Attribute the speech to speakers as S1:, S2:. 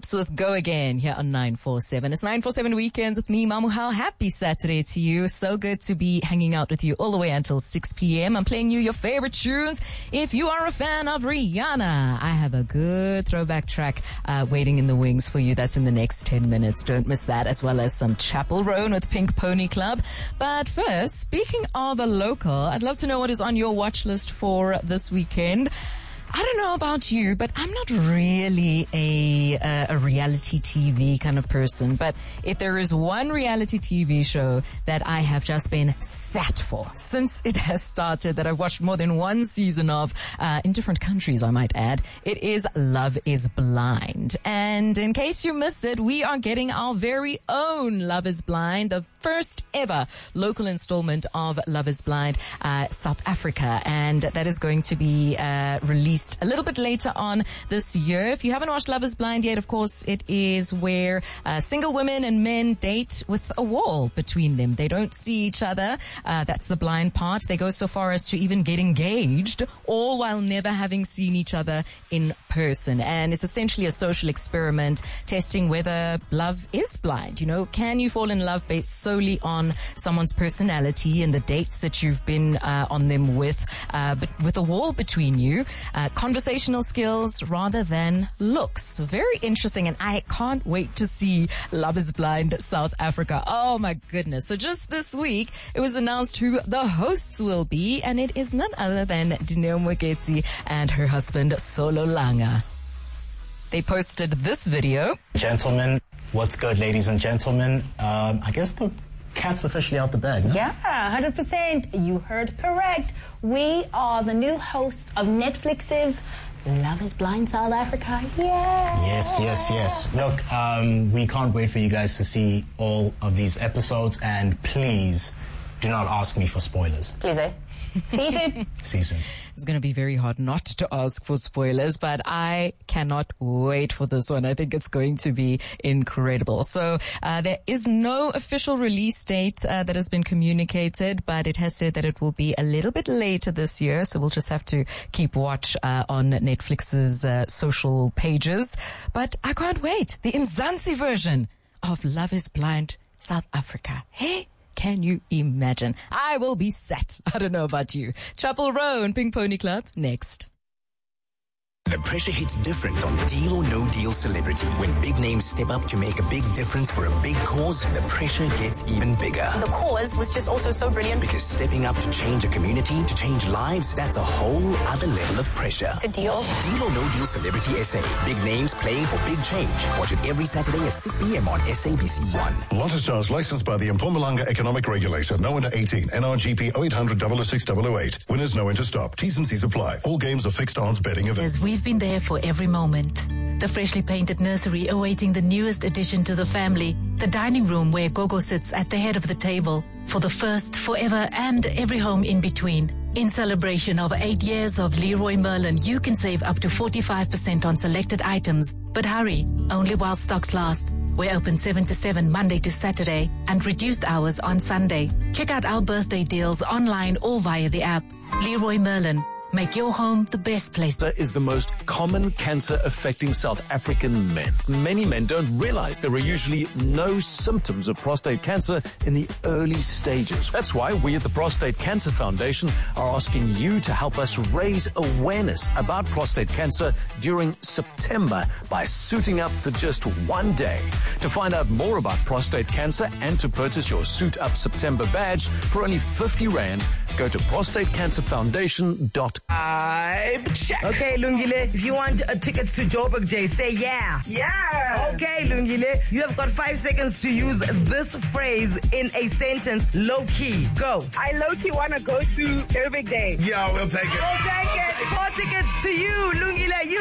S1: Hopes with Go Again here on 947. It's 947 Weekends with me, Mamu. How happy Saturday to you. So good to be hanging out with you all the way until 6 p.m. I'm playing you your favorite tunes. If you are a fan of Rihanna, I have a good throwback track waiting in the wings for you. That's in the next 10 minutes. Don't miss that, as well as some Chapel Roan with Pink Pony Club. But first, speaking of a local, I'd love to know what is on your watch list for this weekend. I don't know about you, but I'm not really a reality TV kind of person. But if there is one reality TV show that I have just been sat for since it has started, that I've watched more than one season of, in different countries, I might add, it is Love is Blind. And in case you missed it, we are getting our very own Love is Blind, the first ever local installment of Love is Blind, South Africa. And that is going to be released a little bit later on this year. If you haven't watched Love is Blind yet, of course, it is where single women and men date with a wall between them. They don't see each other. That's the blind part. They go so far as to even get engaged, all while never having seen each other in person. And it's essentially a social experiment testing whether love is blind. You know, can you fall in love based solely on someone's personality and the dates that you've been on them with, but with a wall between you? Conversational skills rather than looks. Very interesting, and I can't wait to see Love is Blind South Africa. Oh my goodness. So just this week, it was announced who the hosts will be, and it is none other than Dineo Moeketsi and her husband Solo Langa. They posted this video.
S2: Gentlemen, what's good, ladies and gentlemen? I guess the cat's officially out the bag. No?
S3: Yeah, 100%. You heard correct. We are the new hosts of Netflix's Love is Blind South Africa. Yeah.
S2: Yes. Look, we can't wait for you guys to see all of these episodes, and please do not ask me for spoilers.
S3: Please, eh? See you soon.
S2: See you soon.
S1: It's going to be very hard not to ask for spoilers, but I cannot wait for this one. I think it's going to be incredible. So there is no official release date that has been communicated, but it has said that it will be a little bit later this year. So we'll just have to keep watch on Netflix's social pages. But I can't wait. The Mzansi version of Love is Blind South Africa. Hey? Can you imagine? I will be set. I don't know about you. Chapel Roan, Pink Pony Club, next.
S4: The pressure hits different on Deal or No Deal Celebrity. When big names step up to make a big difference for a big cause, the pressure gets even bigger.
S5: The cause was just also so brilliant.
S4: Because stepping up to change a community, to change lives, that's a whole other level of pressure.
S5: It's a deal.
S4: Deal or No Deal Celebrity SA. Big names playing for big change. Watch it every Saturday at 6 p.m. on SABC1.
S6: Lotto Stars licensed by the Mpumalanga Economic Regulator. No under 18. NRGP 0800 006 008. Winners no enter stop. T's and C's apply. All games are fixed odds betting events.
S7: We've been there for every moment. The freshly painted nursery awaiting the newest addition to the family. The dining room where Gogo sits at the head of the table. For the first, forever, and every home in between. In celebration of 8 years of Leroy Merlin, you can save up to 45% on selected items. But hurry, only while stocks last. We're open 7 to 7 Monday to Saturday and reduced hours on Sunday. Check out our birthday deals online or via the app. Leroy Merlin. Make your home the best place.
S8: That is the most common cancer affecting South African men. Many men don't realize there are usually no symptoms of prostate cancer in the early stages. That's why we at the Prostate Cancer Foundation are asking you to help us raise awareness about prostate cancer during September by suiting up for just one day. To find out more about prostate cancer and to purchase your Suit Up September badge for only 50 Rand, go to prostatecancerfoundation.com.
S9: Check. Okay, Lungile, if you want tickets to Joburg Day, say yeah.
S10: Yeah.
S9: Okay, Lungile, you have got 5 seconds to use this phrase in a sentence. Low key. Go.
S10: I low key want to go to Joburg Day.
S6: Yeah, we'll take it.
S9: We'll take it. 4 tickets to you, Lungile. You